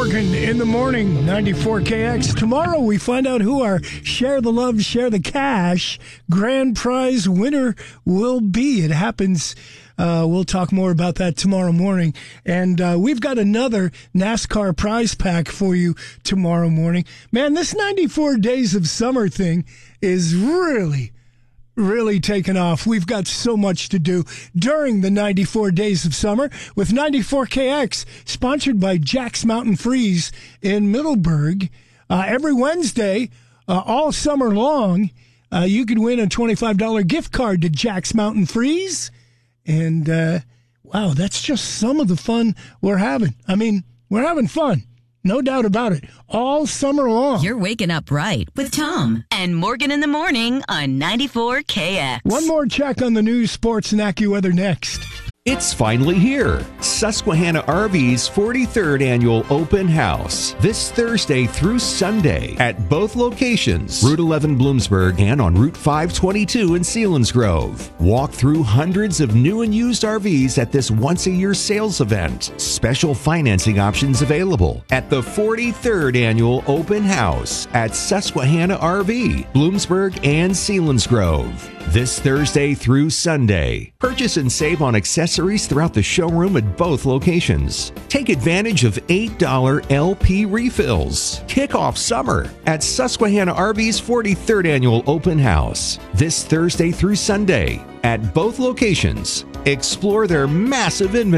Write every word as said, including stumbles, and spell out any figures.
Morgan in the morning, ninety-four K X. Tomorrow we find out who our Share the Love, Share the Cash grand prize winner will be. It happens. Uh, we'll talk more about that tomorrow morning. And uh, we've got another NASCAR prize pack for you tomorrow morning. Man, this ninety-four Days of Summer thing is really, really taken off. We've got so much to do during the ninety-four Days of Summer with ninety-four K X, sponsored by Jack's Mountain Freeze in Middleburg. Uh, every Wednesday, uh, all summer long, uh, you can win a twenty-five dollars gift card to Jack's Mountain Freeze. And, uh, wow, that's just some of the fun we're having. I mean, we're having fun. No doubt about it. All summer long. You're waking up right with Tom and Morgan in the morning on ninety-four K X. One more check on the news, sports, and AccuWeather next. It's finally here. Susquehanna R V's forty-third Annual Open House. This Thursday through Sunday at both locations, Route eleven Bloomsburg and on Route five twenty-two in Selinsgrove. Walk through hundreds of new and used R Vs at this once-a-year sales event. Special financing options available at the forty-third Annual Open House at Susquehanna R V, Bloomsburg and Selinsgrove. This Thursday through Sunday. Purchase and save on accessories throughout the showroom at both locations. Take advantage of eight dollars L P refills. Kick off summer at Susquehanna R V's forty-third Annual Open House. This Thursday through Sunday at both locations. Explore their massive inventory